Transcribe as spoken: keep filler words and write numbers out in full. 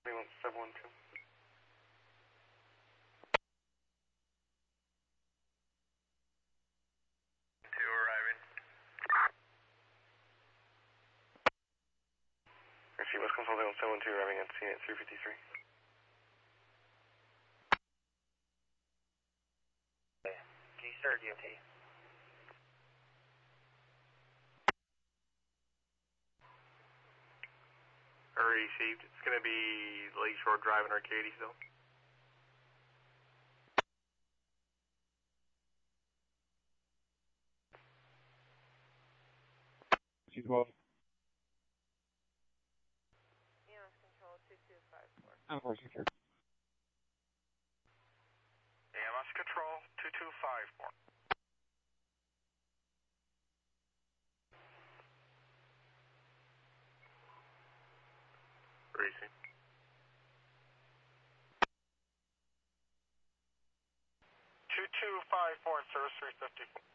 Anyone seven one two. Two arriving. Receive West Console seven one two arriving at scene at three fifty-three. G-Sir D O T. Received. It's going to be Lakeshore Drive in Arcadia still. G twelve. E M S Control two two five four. I'm four six four. E M S Control two two five four. Racing. two two five four, service three fifty.